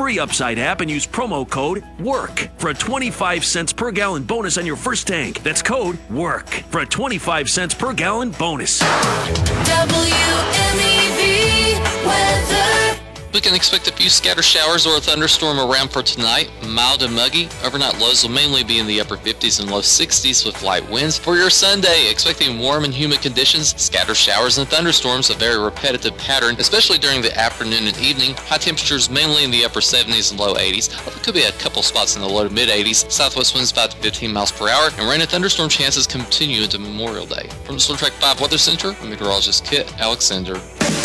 free Upside app and use promo code WORK for a 25 cents per gallon bonus on your first tank. That's code WORK for a 25 cents per gallon bonus. WMEV weather. We can expect a few scattered showers or a thunderstorm around for tonight. Mild and muggy. Overnight lows will mainly be in the upper 50s and low 60s with light winds. For your Sunday, expecting warm and humid conditions, scattered showers and thunderstorms, a very repetitive pattern, especially during the afternoon and evening. High temperatures mainly in the upper 70s and low 80s. Although there could be a couple spots in the low to mid 80s. Southwest winds 5 to 15 miles per hour. And rain and thunderstorm chances continue into Memorial Day. From the Storm Track 5 Weather Center, I'm meteorologist Kit Alexander.